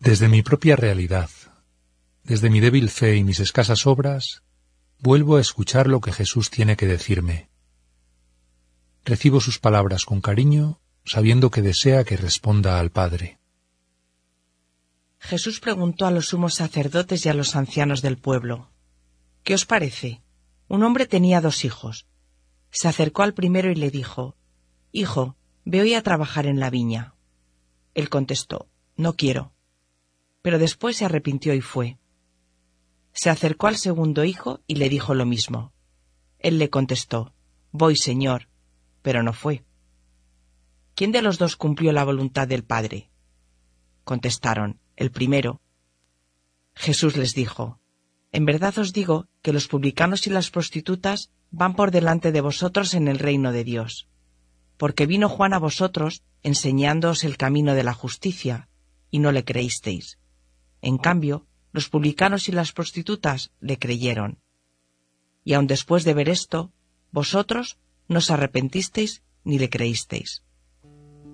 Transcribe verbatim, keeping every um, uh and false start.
Desde mi propia realidad, desde mi débil fe y mis escasas obras, vuelvo a escuchar lo que Jesús tiene que decirme. Recibo sus palabras con cariño, sabiendo que desea que responda al Padre. Jesús preguntó a los sumos sacerdotes y a los ancianos del pueblo: ¿Qué os parece? Un hombre tenía dos hijos. Se acercó al primero y le dijo: Hijo, ve hoy a trabajar en la viña. Él contestó: No quiero. Pero después se arrepintió y fue. Se acercó al segundo hijo y le dijo lo mismo. Él le contestó: Voy, Señor, pero no fue. ¿Quién de los dos cumplió la voluntad del Padre? Contestaron: El primero. Jesús les dijo: En verdad os digo que los publicanos y las prostitutas van por delante de vosotros en el reino de Dios. Porque vino Juan a vosotros enseñándoos el camino de la justicia, y no le creísteis. En cambio, los publicanos y las prostitutas le creyeron. Y aun después de ver esto, vosotros no os arrepentisteis ni le creísteis.